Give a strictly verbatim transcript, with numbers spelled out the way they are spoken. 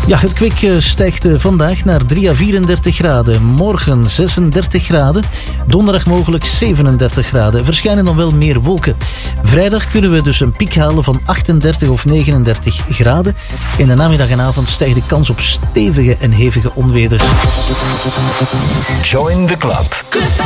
Ja, het kwik stijgt vandaag naar drie à vierendertig graden. Morgen zesendertig graden. Donderdag mogelijk zevenendertig graden. Verschijnen dan wel meer wolken. Vrijdag kunnen we dus een piek halen van achtendertig of negenendertig graden. In de namiddag en avond stijgt de kans op stevige en hevige onweders. Join the club.